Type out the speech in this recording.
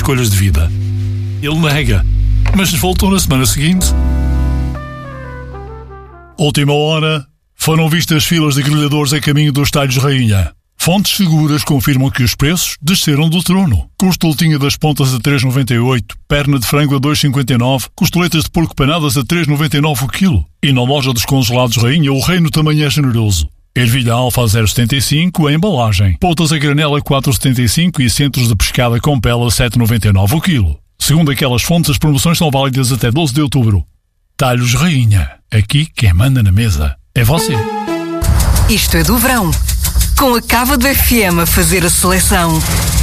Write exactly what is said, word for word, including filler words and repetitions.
escolhas de vida. Ele nega, mas voltou na semana seguinte. Última hora, foram vistas filas de grelhadores a caminho dos talhos Rainha. Fontes seguras confirmam que os preços desceram do trono. Costeletinha das pontas a três vírgula noventa e oito, perna de frango a dois vírgula cinquenta e nove, costeletas de porco panadas a três vírgula noventa e nove o quilo. E na loja dos congelados Rainha o reino também é generoso. Ervilha alfa a zero vírgula setenta e cinco, a embalagem. Poltas a granela a quatro vírgula setenta e cinco e centros de pescada com pele a sete vírgula noventa e nove o quilo. Segundo aquelas fontes, as promoções são válidas até doze de outubro. Talhos Rainha. Aqui quem manda na mesa é você. Isto é do verão. Com a Cava do F M a fazer a seleção.